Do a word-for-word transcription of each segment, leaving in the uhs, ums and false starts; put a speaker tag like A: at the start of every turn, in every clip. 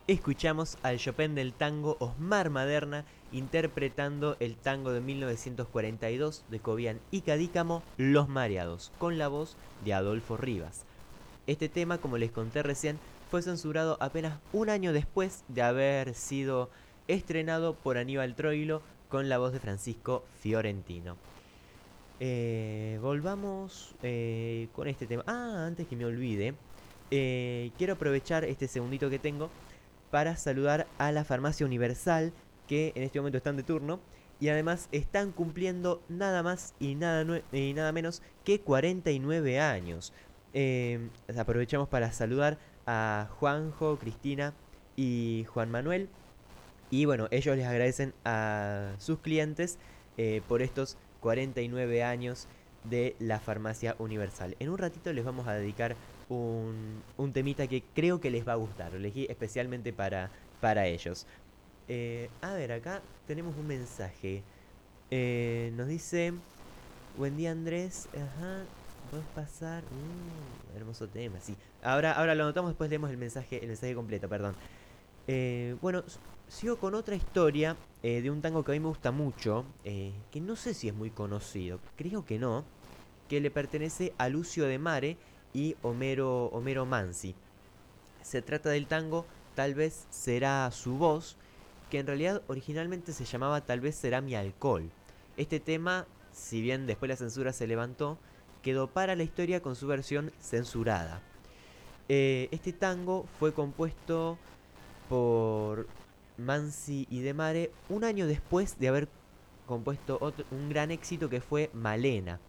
A: Escuchamos al Chopin del tango Osmar Maderna interpretando el tango de mil novecientos cuarenta y dos de Cobian y Cadícamo, Los Mareados, con la voz de Adolfo Rivas. Este tema, como les conté recién, fue censurado apenas un año después de haber sido estrenado por Aníbal Troilo con la voz de Francisco Fiorentino. Eh, volvamos eh, con este tema. Ah, antes que me olvide, eh, quiero aprovechar este segundito que tengo para saludar a la Farmacia Universal, que en este momento están de turno y además están cumpliendo nada más y nada, y nada menos que cuarenta y nueve años. Eh, aprovechamos para saludar a Juanjo, Cristina y Juan Manuel. Y bueno, ellos les agradecen a sus clientes eh, por estos cuarenta y nueve años de la Farmacia Universal. En un ratito les vamos a dedicar un, un temita que creo que les va a gustar. Lo elegí especialmente para, para ellos. Eh, a ver, acá tenemos un mensaje. Eh, nos dice: buen día, Andrés. Ajá. ¿Puedes pasar? Uh, hermoso tema, sí. Ahora, ahora lo anotamos, después leemos el mensaje, el mensaje completo, perdón. Eh, bueno, sigo con otra historia eh, de un tango que a mí me gusta mucho, eh, que no sé si es muy conocido, creo que no, que le pertenece a Lucio de Mare y Homero, Homero Mansi. Se trata del tango Tal vez será su voz, que en realidad originalmente se llamaba Tal vez será mi alcohol. Este tema, si bien después la censura se levantó, quedó para la historia con su versión censurada. Eh, este tango fue compuesto por Mansi y De Mare un año después de haber compuesto otro, un gran éxito que fue Malena.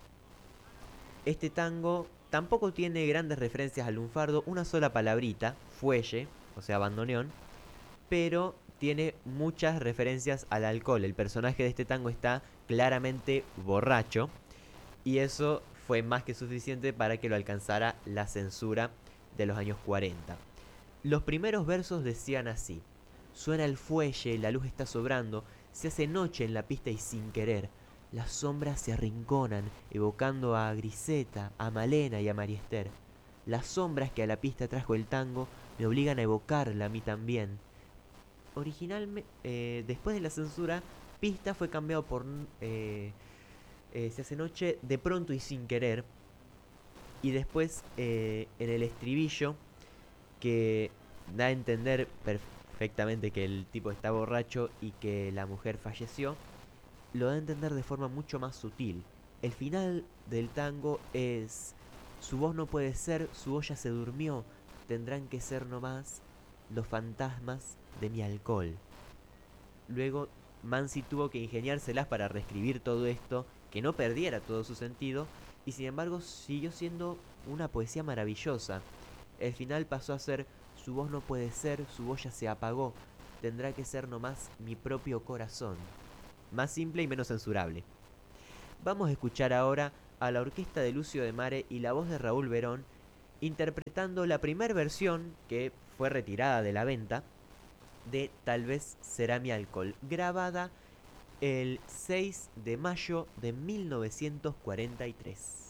A: Este tango tampoco tiene grandes referencias al lunfardo, una sola palabrita, fuelle, o sea, bandoneón, pero tiene muchas referencias al alcohol. El personaje de este tango está claramente borracho y eso fue más que suficiente para que lo alcanzara la censura de los años cuarenta. Los primeros versos decían así: suena el fuelle, la luz está sobrando, se hace noche en la pista y sin querer. Las sombras se arrinconan, evocando a Griseta, a Malena y a Mariester. Las sombras que a la pista trajo el tango me obligan a evocarla a mí también. Originalmente, eh, después de la censura, pista fue cambiado por eh, eh, se hace noche de pronto y sin querer. Y después, eh, en el estribillo, que da a entender perfectamente que el tipo está borracho y que la mujer falleció, lo da a entender de forma mucho más sutil. El final del tango es: su voz no puede ser, su olla se durmió, tendrán que ser nomás los fantasmas de mi alcohol. Luego Mansi tuvo que ingeniárselas para reescribir todo esto, que no perdiera todo su sentido, y sin embargo siguió siendo una poesía maravillosa. El final pasó a ser: su voz no puede ser, su olla se apagó, tendrá que ser nomás mi propio corazón. Más simple y menos censurable. Vamos a escuchar ahora a la orquesta de Lucio de Mare y la voz de Raúl Verón interpretando la primera versión, que fue retirada de la venta, de Tal vez será mi alcohol, grabada el seis de mayo de mil novecientos cuarenta y tres.